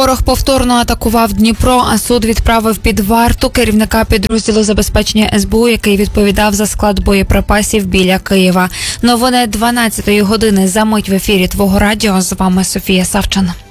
Ворог повторно атакував Дніпро, а суд відправив під варту керівника підрозділу забезпечення СБУ, який відповідав за склад боєприпасів біля Києва. Новини 12-ї години за мить в ефірі Твого радіо. З вами Софія Савчан.